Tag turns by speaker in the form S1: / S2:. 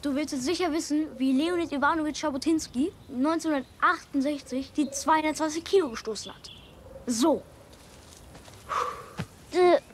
S1: Du willst jetzt sicher wissen, wie Leonid Iwanowitsch Jabotinsky 1968 die 220 Kilo gestoßen hat. So.